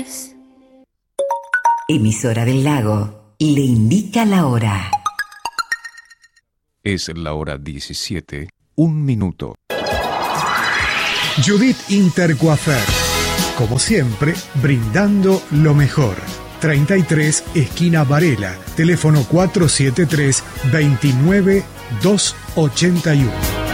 Emisora del Lago le indica la hora. Es la hora 17, 1 minuto. Judith Intercoafer, como siempre, brindando lo mejor. 33, esquina Varela, teléfono 473-29-281.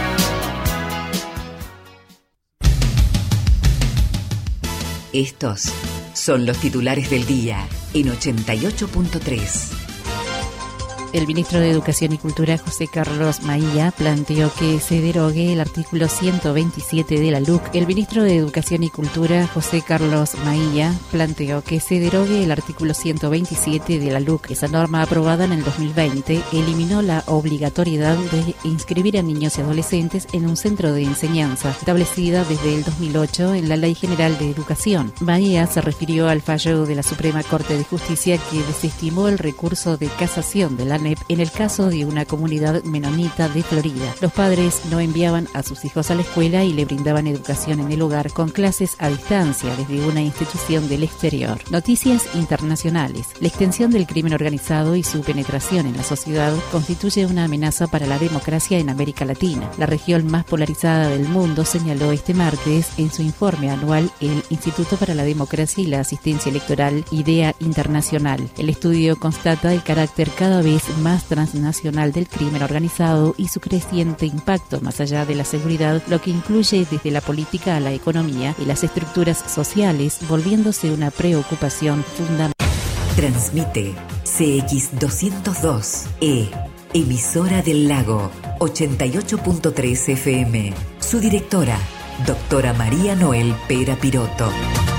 Estos son los titulares del día en 88.3. El ministro de Educación y Cultura, José Carlos Maía, planteó que se derogue el artículo 127 de la LUC. El ministro de Educación y Cultura, José Carlos Maía, planteó que se derogue el artículo 127 de la LUC. Esa norma aprobada en el 2020 eliminó la obligatoriedad de inscribir a niños y adolescentes en un centro de enseñanza, establecida desde el 2008 en la Ley General de Educación. Maía se refirió al fallo de la Suprema Corte de Justicia que desestimó el recurso de casación de la ANEP en el caso de una comunidad menonita de Florida. Los padres no enviaban a sus hijos a la escuela y le brindaban educación en el hogar con clases a distancia desde una institución del exterior. Noticias internacionales. La extensión del crimen organizado y su penetración en la sociedad constituye una amenaza para la democracia en América Latina. La región más polarizada del mundo, señaló este martes en su informe anual el Instituto para la Democracia y la Asistencia Electoral, IDEA Internacional. El estudio constata el carácter cada vez más transnacional del crimen organizado y su creciente impacto más allá de la seguridad, lo que incluye desde la política a la economía y las estructuras sociales, volviéndose una preocupación fundamental. Transmite CX202E, emisora del Lago, 88.3 FM. Su directora, doctora María Noel Pera Piroto.